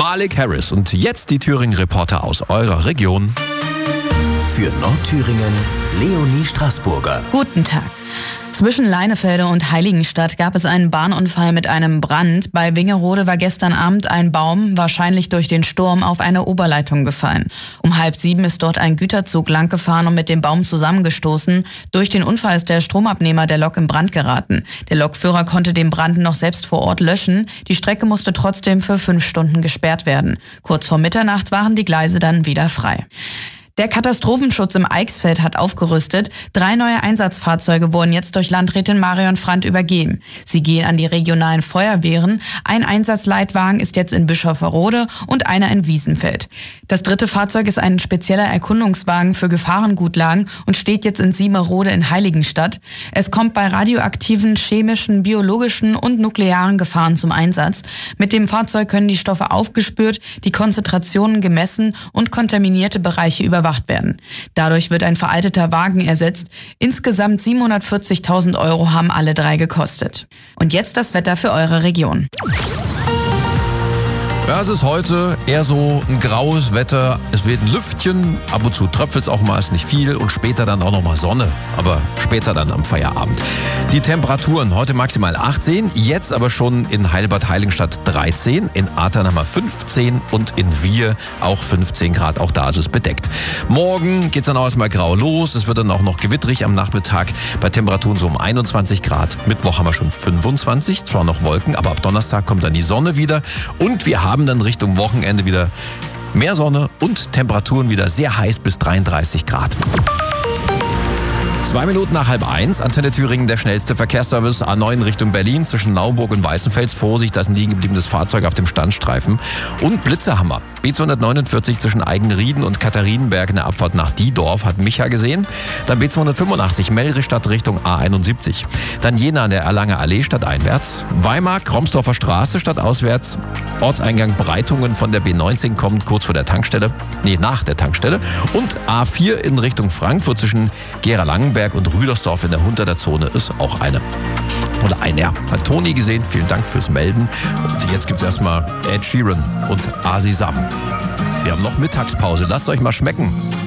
Malik Harris. Und jetzt die Thüringen-Reporter aus eurer Region. Für Nordthüringen Leonie Straßburger. Guten Tag. Zwischen Leinefelde und Heiligenstadt gab es einen Bahnunfall mit einem Brand. Bei Wingerode war gestern Abend ein Baum, wahrscheinlich durch den Sturm, auf eine Oberleitung gefallen. Um 6:30 ist dort ein Güterzug langgefahren und mit dem Baum zusammengestoßen. Durch den Unfall ist der Stromabnehmer der Lok in Brand geraten. Der Lokführer konnte den Brand noch selbst vor Ort löschen. Die Strecke musste trotzdem für 5 Stunden gesperrt werden. Kurz vor Mitternacht waren die Gleise dann wieder frei. Der Katastrophenschutz im Eichsfeld hat aufgerüstet. 3 neue Einsatzfahrzeuge wurden jetzt durch Landrätin Marion Frandt übergeben. Sie gehen an die regionalen Feuerwehren. Ein Einsatzleitwagen ist jetzt in Bischofferode und einer in Wiesenfeld. Das 3. Fahrzeug ist ein spezieller Erkundungswagen für Gefahrengutlagen und steht jetzt in Siemerode in Heiligenstadt. Es kommt bei radioaktiven, chemischen, biologischen und nuklearen Gefahren zum Einsatz. Mit dem Fahrzeug können die Stoffe aufgespürt, die Konzentrationen gemessen und kontaminierte Bereiche überwacht werden. Dadurch wird ein veralteter Wagen ersetzt. Insgesamt 740.000 € haben alle 3 gekostet. Und jetzt das Wetter für eure Region. Ja, es ist heute eher so ein graues Wetter. Es weht ein Lüftchen, ab und zu tröpfelt es auch mal, ist nicht viel und später dann auch noch mal Sonne, aber später dann am Feierabend. Die Temperaturen heute maximal 18, jetzt aber schon in Heilbad-Heiligenstadt 13, in Ahrtal haben wir 15 und in Wier auch 15 Grad, auch da ist es bedeckt. Morgen geht's dann auch erstmal grau los, es wird dann auch noch gewitterig am Nachmittag bei Temperaturen so um 21 Grad. Mittwoch haben wir schon 25, zwar noch Wolken, aber ab Donnerstag kommt dann die Sonne wieder und wir haben dann Richtung Wochenende wieder mehr Sonne und Temperaturen wieder sehr heiß bis 33 Grad. 2 Minuten nach 12:30, Antenne Thüringen, der schnellste Verkehrsservice A9 Richtung Berlin zwischen Naumburg und Weißenfels. Vorsicht, da ist ein liegen gebliebenes Fahrzeug auf dem Standstreifen. Und Blitzerhammer. B249 zwischen Eigenrieden und Katharinenberg in der Abfahrt nach Diedorf hat Micha gesehen. Dann B285 Melristadt Richtung A71. Dann Jena an der Erlanger Allee stadteinwärts. Weimar, Kromsdorfer Straße stadtauswärts. Ortseingang Breitungen von der B19 kommt kurz vor der Tankstelle. Nach der Tankstelle. Und A4 in Richtung Frankfurt zwischen Gera-Langenberg und Rüdersdorf in der Hunterter Zone ist auch eine. Oder ein, ja. Hat Toni gesehen. Vielen Dank fürs Melden. Und jetzt gibt's erstmal Ed Sheeran und Asi Sam. Wir haben noch Mittagspause. Lasst euch mal schmecken.